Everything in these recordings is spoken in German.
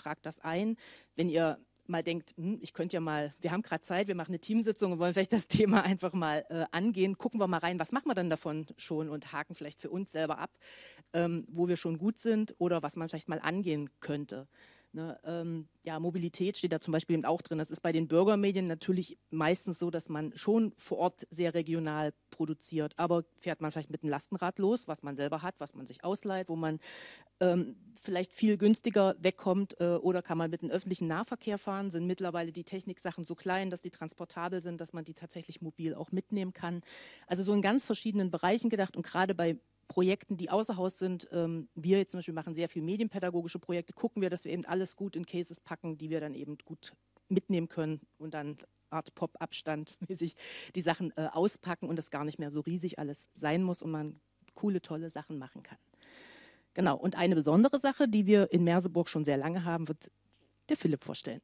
tragt das ein. Wenn ihr mal denkt, ich könnte ja mal, wir haben gerade Zeit, wir machen eine Teamsitzung und wollen vielleicht das Thema einfach mal angehen, gucken wir mal rein, was machen wir denn davon schon und haken vielleicht für uns selber ab, wo wir schon gut sind oder was man vielleicht mal angehen könnte. Ne, ja, Mobilität steht da zum Beispiel eben auch drin. Das ist bei den Bürgermedien natürlich meistens so, dass man schon vor Ort sehr regional produziert, aber fährt man vielleicht mit einem Lastenrad los, was man selber hat, was man sich ausleiht, wo man vielleicht viel günstiger wegkommt oder kann man mit dem öffentlichen Nahverkehr fahren, sind mittlerweile die Techniksachen so klein, dass die transportabel sind, dass man die tatsächlich mobil auch mitnehmen kann. Also so in ganz verschiedenen Bereichen gedacht und gerade bei Projekten, die außer Haus sind, wir jetzt zum Beispiel machen sehr viel medienpädagogische Projekte, gucken wir, dass wir eben alles gut in Cases packen, die wir dann eben gut mitnehmen können und dann Art Pop-Abstand mäßig die Sachen auspacken und das gar nicht mehr so riesig alles sein muss und man coole, tolle Sachen machen kann. Genau, und eine besondere Sache, die wir in Merseburg schon sehr lange haben, wird der Philipp vorstellen.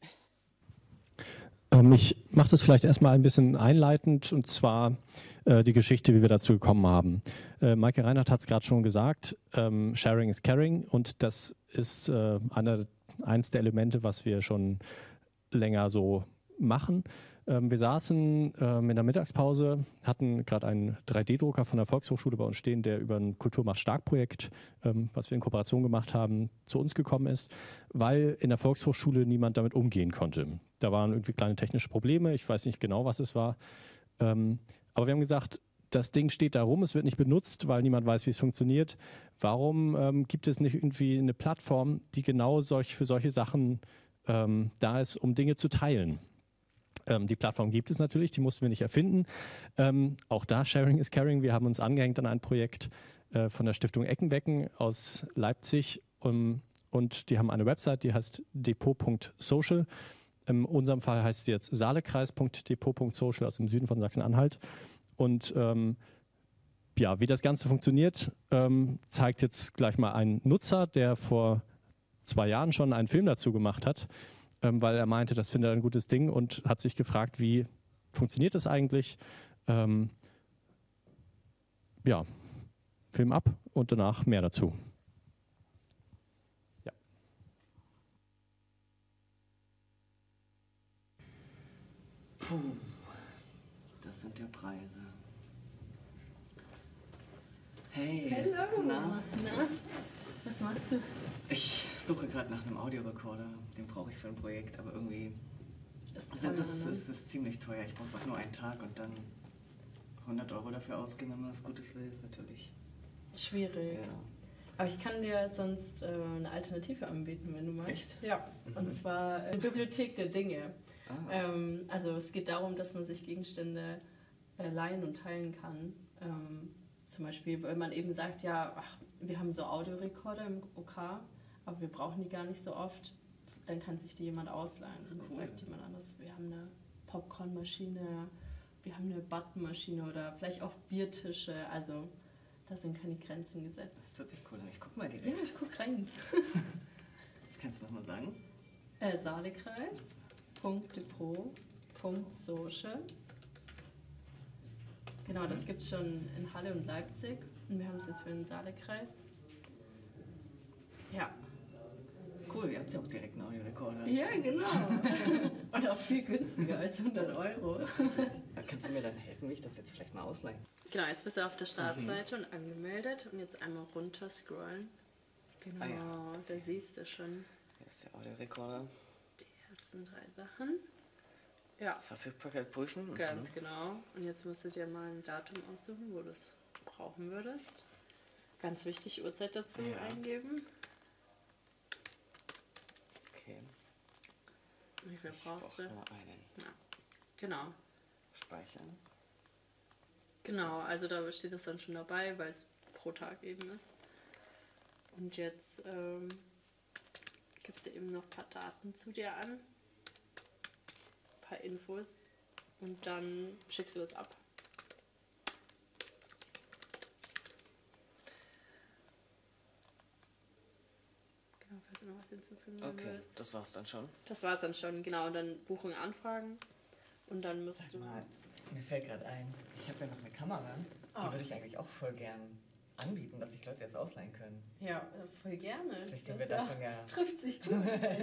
Ich mache das vielleicht erstmal ein bisschen einleitend und zwar die Geschichte, wie wir dazu gekommen haben. Maike Reinhardt hat es gerade schon gesagt, Sharing is Caring und das ist eines der Elemente, was wir schon länger so machen. Wir saßen in der Mittagspause, hatten gerade einen 3D-Drucker von der Volkshochschule bei uns stehen, der über ein Kultur macht stark-Projekt, was wir in Kooperation gemacht haben, zu uns gekommen ist, weil in der Volkshochschule niemand damit umgehen konnte. Da waren irgendwie kleine technische Probleme, ich weiß nicht genau, was es war. Aber wir haben gesagt, das Ding steht da rum, es wird nicht benutzt, weil niemand weiß, wie es funktioniert. Warum gibt es nicht irgendwie eine Plattform, die genau für solche Sachen da ist, um Dinge zu teilen? Die Plattform gibt es natürlich, die mussten wir nicht erfinden. Auch da, Sharing is Caring, wir haben uns angehängt an ein Projekt von der Stiftung Eckenbecken aus Leipzig und die haben eine Website, die heißt depot.social. In unserem Fall heißt sie jetzt saalekreis.depot.social aus dem Süden von Sachsen-Anhalt. Und ja, wie das Ganze funktioniert, zeigt jetzt gleich mal ein Nutzer, der vor 2 Jahren schon einen Film dazu gemacht hat, weil er meinte, das findet er ein gutes Ding und hat sich gefragt, wie funktioniert das eigentlich? Ja, Film ab und danach mehr dazu. Ja. Puh, das sind ja Preise. Hey. Hallo. Na? Was machst du? Ich suche gerade nach einem Audiorekorder. Den brauche ich für ein Projekt, aber irgendwie das ist ziemlich teuer. Ich brauche auch nur einen Tag und dann 100 € dafür ausgeben, wenn man was Gutes will, ist natürlich schwierig. Ja. Aber ich kann dir sonst eine Alternative anbieten, wenn du magst. Echt? Ja, und zwar die Bibliothek der Dinge. Ah. Also es geht darum, dass man sich Gegenstände leihen und teilen kann. Zum Beispiel, weil man eben sagt, ja, wir haben so Audiorekorder im OK, aber wir brauchen die gar nicht so oft. Dann kann sich die jemand ausleihen. Und dann sagt jemand anders, wir haben eine Popcornmaschine, wir haben eine Buttonmaschine oder vielleicht auch Biertische. Also da sind keine Grenzen gesetzt. Das hört sich cool an. Ich guck mal direkt. Ja, ich guck rein. Kannst du nochmal sagen? Saalekreis.depot.social. Genau, das gibt es schon in Halle und Leipzig. Und wir haben es jetzt für den Saalekreis. Ja. Cool, ihr habt ja auch direkt einen Audiorekorder. Ja, genau. Und auch viel günstiger als 100 €. Kannst du mir dann helfen, wie ich das jetzt vielleicht mal ausleihen? Genau, jetzt bist du auf der Startseite und angemeldet. Und jetzt einmal runter scrollen. Genau, da siehst du schon. Hier ist der Audiorekorder. Die ersten 3 Sachen. Ja. Verfügbarkeit prüfen. Ganz genau. Und jetzt musst du dir mal ein Datum aussuchen, wo du es brauchen würdest. Ganz wichtig, Uhrzeit dazu eingeben. Okay. Wie viel brauchst du? Nur einen. Ja. Genau. Speichern. Genau, also da steht das dann schon dabei, weil es pro Tag eben ist. Und jetzt gibst du eben noch ein paar Daten zu dir an. Ein paar Infos. Und dann schickst du das ab. Genau, falls du noch was hinzufügen willst. Das war's dann schon. Das war's dann schon, genau. Und dann Buchung anfragen. Und dann musst du... Mal, mir fällt gerade ein, ich habe ja noch eine Kamera. Die würde ich eigentlich auch voll gern anbieten, dass sich Leute das ausleihen können. Ja, voll gerne. Vielleicht können wir davon ja... Trifft sich gut.